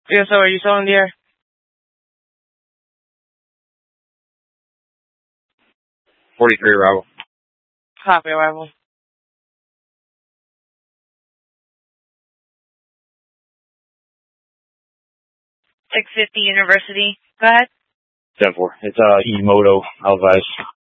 Yeah, so are you still in the air? '43 arrival. Copy, arrival. 650 University. Go ahead. 10-4. It's Emoto. I'll advise.